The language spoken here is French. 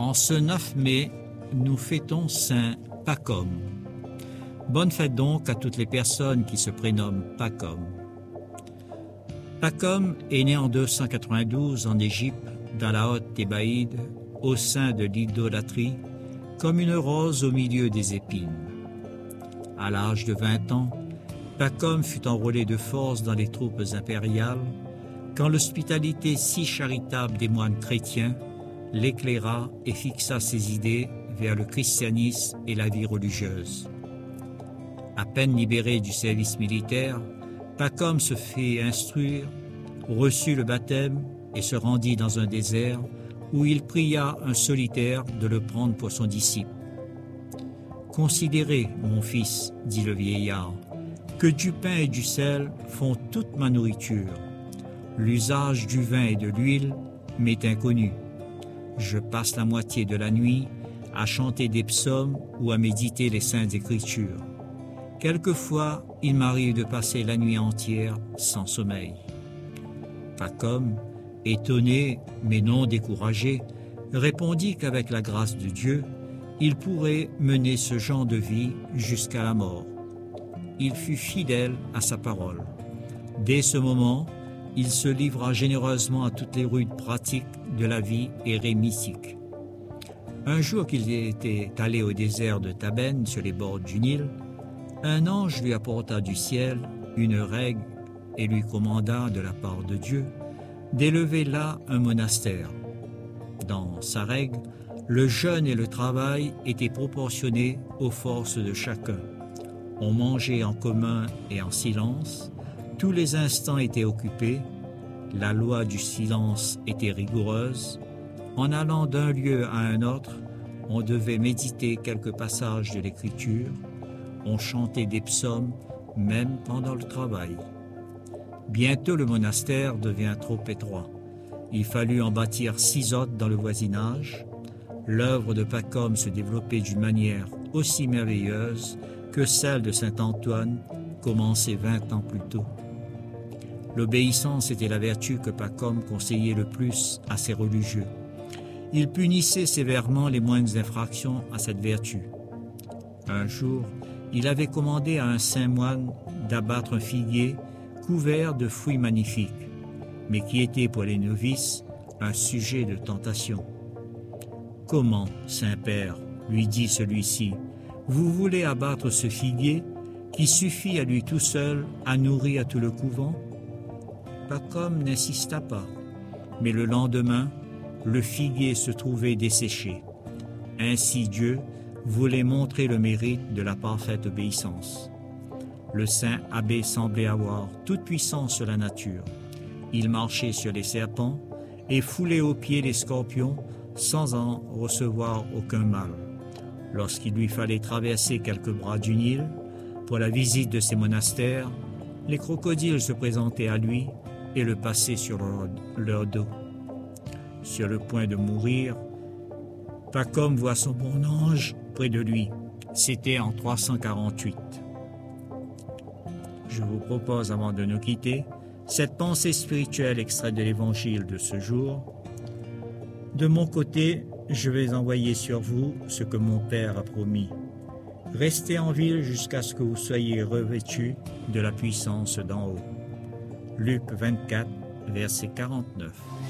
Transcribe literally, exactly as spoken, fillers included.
En ce neuf mai, nous fêtons Saint Pacôme. Bonne fête donc à toutes les personnes qui se prénomment Pacôme. Pacôme est né en deux cent quatre-vingt-douze en Égypte, dans la Haute Thébaïde, au sein de l'idolâtrie, comme une rose au milieu des épines. À l'âge de vingt ans, Pacôme fut enrôlé de force dans les troupes impériales, quand l'hospitalité si charitable des moines chrétiens l'éclaira et fixa ses idées vers le christianisme et la vie religieuse. À peine libéré du service militaire, Pacôme se fit instruire, reçut le baptême et se rendit dans un désert où il pria un solitaire de le prendre pour son disciple. « Considérez, mon fils, dit le vieillard, que du pain et du sel font toute ma nourriture. L'usage du vin et de l'huile m'est inconnu. Je passe la moitié de la nuit à chanter des psaumes ou à méditer les saintes écritures. Quelquefois, il m'arrive de passer la nuit entière sans sommeil. » Pacôme, étonné mais non découragé, répondit qu'avec la grâce de Dieu, il pourrait mener ce genre de vie jusqu'à la mort. Il fut fidèle à sa parole. Dès ce moment, il se livra généreusement à toutes les rudes pratiques de la vie érémitique. Un jour qu'il était allé au désert de Tabenne, sur les bords du Nil, un ange lui apporta du ciel une règle et lui commanda, de la part de Dieu, d'élever là un monastère. Dans sa règle, le jeûne et le travail étaient proportionnés aux forces de chacun. On mangeait en commun et en silence, tous les instants étaient occupés, la loi du silence était rigoureuse. En allant d'un lieu à un autre, on devait méditer quelques passages de l'Écriture, on chantait des psaumes même pendant le travail. Bientôt le monastère devint trop étroit. Il fallut en bâtir six autres dans le voisinage. L'œuvre de Pacôme se développait d'une manière aussi merveilleuse que celle de saint Antoine, commencée vingt ans plus tôt. L'obéissance était la vertu que Pacôme conseillait le plus à ses religieux. Il punissait sévèrement les moindres infractions à cette vertu. Un jour, il avait commandé à un saint moine d'abattre un figuier couvert de fruits magnifiques, mais qui était pour les novices un sujet de tentation. « Comment, Saint-Père, lui dit celui-ci, vous voulez abattre ce figuier qui suffit à lui tout seul à nourrir tout le couvent ?» Pacôme n'insista pas, mais le lendemain, le figuier se trouvait desséché. Ainsi Dieu voulait montrer le mérite de la parfaite obéissance. Le saint abbé semblait avoir toute puissance sur la nature. Il marchait sur les serpents et foulait aux pieds les scorpions sans en recevoir aucun mal. Lorsqu'il lui fallait traverser quelques bras du Nil pour la visite de ses monastères, les crocodiles se présentaient à lui et le passaient sur leur, leur dos. Sur le point de mourir, Pacôme voit son bon ange près de lui. C'était en trois cent quarante-huit. Je vous propose, avant de nous quitter, cette pensée spirituelle extraite de l'Évangile de ce jour. De mon côté, je vais envoyer sur vous ce que mon Père a promis. Restez en ville jusqu'à ce que vous soyez revêtus de la puissance d'en haut. Luc vingt-quatre, verset quarante-neuf.